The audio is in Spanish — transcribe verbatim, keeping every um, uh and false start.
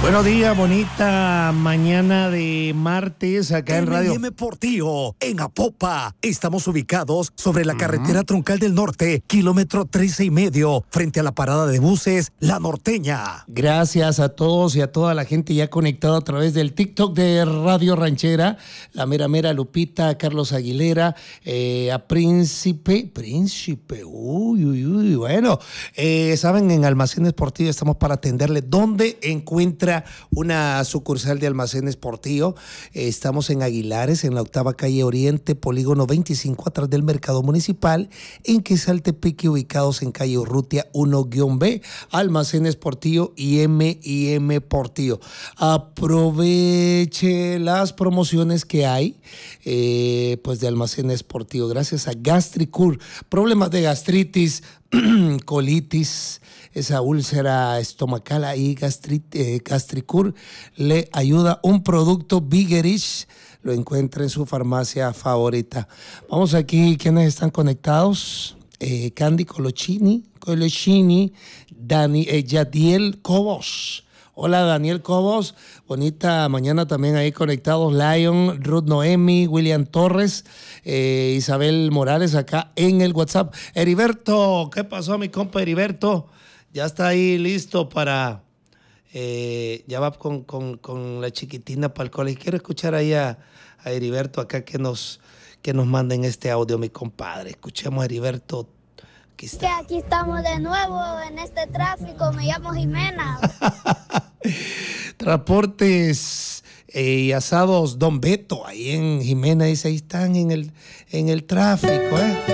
Buenos días, bonita mañana de martes acá en Radio M M Portillo, en Apopa. Estamos ubicados sobre la carretera uh-huh. troncal del norte, kilómetro trece y medio, frente a la parada de buses La Norteña. Gracias a todos y a toda la gente ya conectada a través del TikTok de Radio Ranchera, la mera mera Lupita, a Carlos Aguilera, eh, a Príncipe, Príncipe, uy, uy, uy, bueno, eh, saben, en Almacenes Portillo estamos para atenderle. ¿Dónde encuentra una sucursal de Almacenes Portillo? Eh, estamos en Aguilares, en la octava calle Oriente, polígono veinticinco, atrás del Mercado Municipal, en Quesaltepeque, ubicados en calle Urrutia uno B, Almacenes Portillo y M y M Portillo. Aproveche las promociones que hay, eh, pues de Almacenes Portillo, gracias a Gastricur. Problemas de gastritis, colitis, esa úlcera estomacal ahí, gastrit, eh, Gastricur le ayuda. Un producto Bigerish, lo encuentra en su farmacia favorita. Vamos aquí, ¿quiénes están conectados? Eh, Candy Colochini, Colochini, Dani, eh, Yadiel Cobos. Hola Daniel Cobos, bonita mañana también ahí conectados. Lion, Ruth Noemi, William Torres, eh, Isabel Morales acá en el WhatsApp. Heriberto, ¿qué pasó mi compa Heriberto? Ya está ahí listo para, eh, ya va con, con, con la chiquitina para el colegio. Quiero escuchar ahí a, a Heriberto acá que nos, que nos manden este audio, mi compadre. Escuchemos a Heriberto. Aquí está. Que aquí estamos de nuevo en este tráfico. Me llamo Jimena. Transportes eh, y asados Don Beto, ahí en Jimena, dice, ahí están en el, en el tráfico, ¿eh?